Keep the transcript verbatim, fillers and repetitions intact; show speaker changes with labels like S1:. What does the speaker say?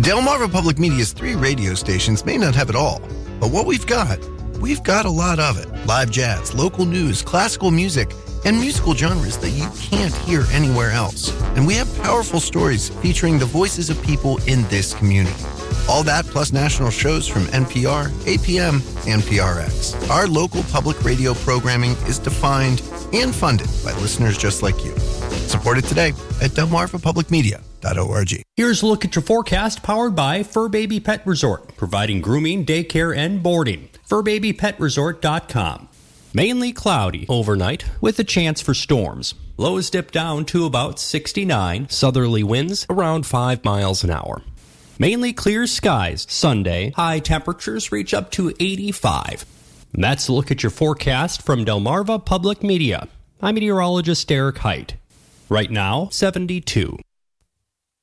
S1: Delmarva Public Media's three radio stations may not have it all, but what we've got, we've got a lot of it. Live jazz, local news, classical music, and musical genres that you can't hear anywhere else. And we have powerful stories featuring the voices of people in this community. All that plus national shows from N P R, A P M, and P R X. Our local public radio programming is defined and funded by listeners just like you. Support it today at delmarva public media dot org.
S2: Here's a look at your forecast powered by Fur Baby Pet Resort, providing grooming, daycare, and boarding. fur baby pet resort dot com. Mainly cloudy overnight with a chance for storms. Lows dip down to about sixty-nine.
S3: Southerly winds around five miles an hour.
S2: Mainly clear skies Sunday. High temperatures reach up to eighty-five. And that's a look at your forecast from Delmarva Public Media. I'm meteorologist Derek Height. Right now, seventy-two.